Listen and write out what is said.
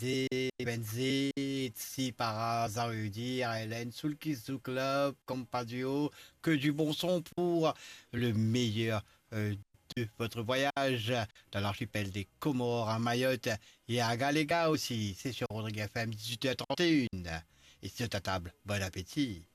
Benzé, si par hasard dire, Hélène, sous le Kiss Zoo Club, comme pas duo, que du bon son pour le meilleur de votre voyage dans l'archipel des Comores à Mayotte et à Galéga aussi. C'est sur Rodrigue FM 18h31. Et sur ta table, bon appétit.